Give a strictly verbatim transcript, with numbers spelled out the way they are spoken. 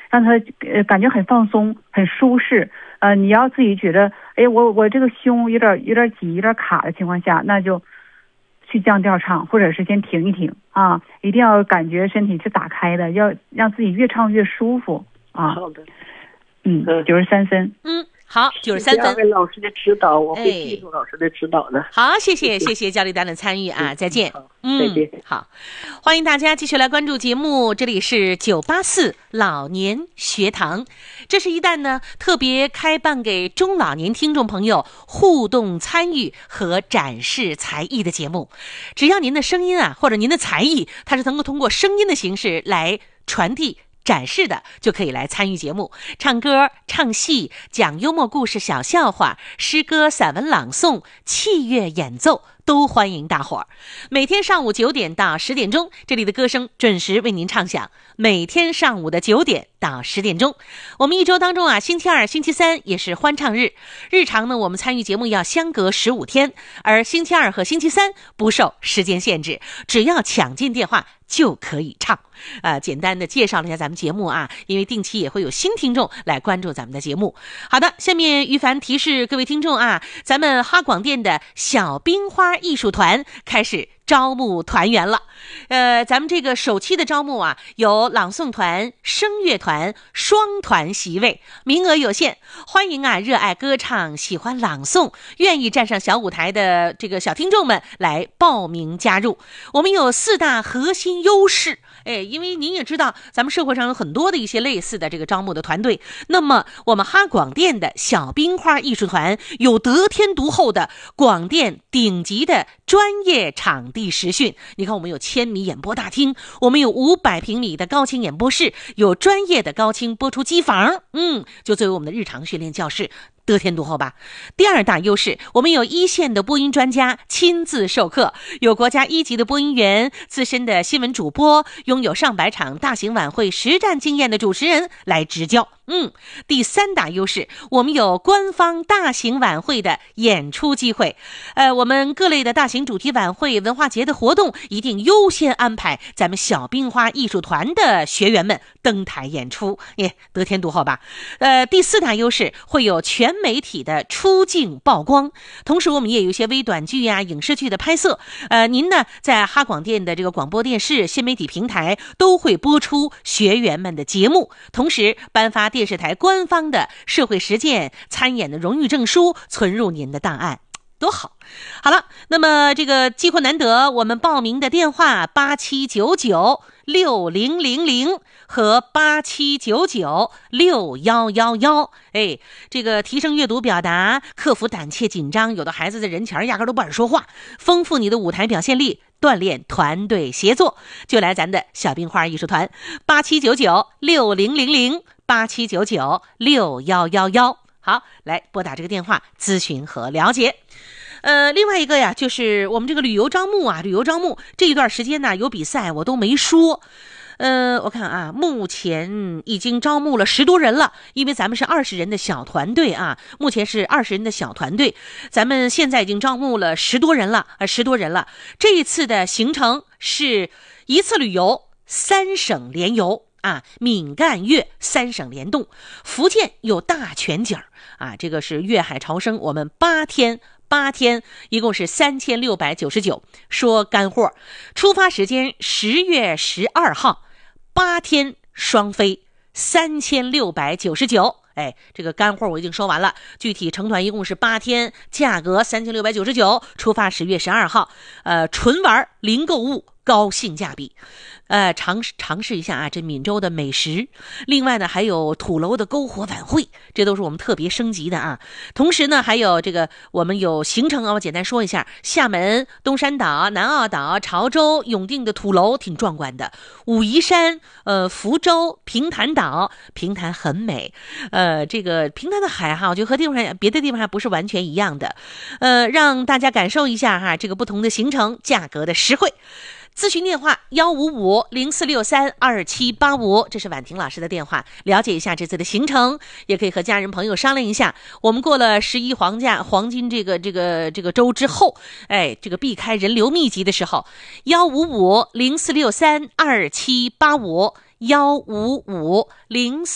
让他呃感觉很放松、很舒适。呃，你要自己觉得，哎，我我这个胸有点有点挤、有点卡的情况下，那就去降调唱，或者是先停一停啊，一定要感觉身体是打开的，要让自己越唱越舒服啊。 好的， 嗯，九十三分。 嗯。好，九十三分。 二位老师的指导，我会记住老师的指导的。 哎、好，谢谢谢谢焦丽丹的参与啊，再见。 嗯，再见。 好，欢迎大家继续来关注节目，这里是九八四老年学堂，这是一档呢特别开办给中老年听众朋友互动参与和展示才艺的节目。只要您的声音啊，或者您的才艺，它是能够通过声音的形式来传递展示的，就可以来参与节目，唱歌、唱戏、讲幽默故事、小笑话、诗歌、散文朗诵、器乐演奏，都欢迎大伙儿。每天上午九点到十点钟，这里的歌声准时为您唱响。每天上午的九点到十点钟，我们一周当中啊，星期二、星期三也是欢唱日。日常呢，我们参与节目要相隔十五天，而星期二和星期三不受时间限制，只要抢进电话就可以唱。呃，简单的介绍了一下咱们节目啊，因为定期也会有新听众来关注咱们的节目。好的，下面于凡提示各位听众啊，咱们哈广电的小冰花艺术团开始招募团员了。呃，咱们这个首期的招募啊，有朗诵团、声乐团双团席位，名额有限，欢迎啊热爱歌唱、喜欢朗诵、愿意站上小舞台的这个小听众们来报名加入。我们有四大核心优势，哎，因为您也知道，咱们社会上有很多的一些类似的这个招募的团队。那么，我们哈广电的小冰花艺术团有得天独厚的广电顶级的专业场地实训。你看，我们有千米演播大厅，我们有五百平米的高清演播室，有专业的高清播出机房，嗯，就作为我们的日常训练教室。得天独厚吧。第二大优势，我们有一线的播音专家亲自授课，有国家一级的播音员、资深的新闻主播，拥有上百场大型晚会实战经验的主持人来指教。嗯，第三大优势，我们有官方大型晚会的演出机会。呃，我们各类的大型主题晚会、文化节的活动，一定优先安排咱们小冰花艺术团的学员们登台演出，耶，得天独厚吧。呃，第四大优势，会有全媒体的出镜曝光，同时我们也有一些微短剧呀、影视剧的拍摄。呃，您呢，在哈广电的这个广播电视新媒体平台都会播出学员们的节目，同时颁发电视台官方的社会实践参演的荣誉证书，存入您的档案。多好。好了，那么这个机会难得，我们报名的电话八七九九六零零零和八七九九六一一一。哎，这个提升阅读表达，克服胆怯紧张，有的孩子在人前压根都不敢说话，丰富你的舞台表现力，锻炼团队协作，就来咱的小冰花艺术团八七九九六零零零八七九九六一一一。好，来拨打这个电话咨询和了解。呃，另外一个呀，就是我们这个旅游招募啊，旅游招募这一段时间呢有比赛，我都没说。呃，我看啊，目前已经招募了十多人了，因为咱们是二十人的小团队啊，目前是二十人的小团队，咱们现在已经招募了十多人了，呃，十多人了。这一次的行程是一次旅游，三省联游。啊，闽赣粤三省联动，福建有大全景啊，这个是粤海潮生，我们八天八天，一共是三千六百九十九。说干货，出发时间十月十二号，八天双飞，三千六百九十九。哎，这个干货我已经说完了，具体成团一共是八天，价格三千六百九十九，出发十月十二号，呃，纯玩零购物，高性价比。呃，尝尝试一下啊，这闽州的美食。另外呢，还有土楼的篝火晚会，这都是我们特别升级的啊。同时呢，还有这个我们有行程啊，我简单说一下：厦门、东山岛、南澳岛、潮州、永定的土楼挺壮观的，武夷山、呃福州、平潭岛，平潭很美。呃，这个平潭的海哈，我觉得和地方别的地方还不是完全一样的。呃，让大家感受一下哈，这个不同的行程，价格的实惠。咨询电话幺五五零四六三二七八五，这是婉婷老师的电话，了解一下这次的行程，也可以和家人朋友商量一下。我们过了十一黄假黄金这个这个这个周之后，哎，这个避开人流密集的时候，幺五五零四六三二七八五，幺五五零。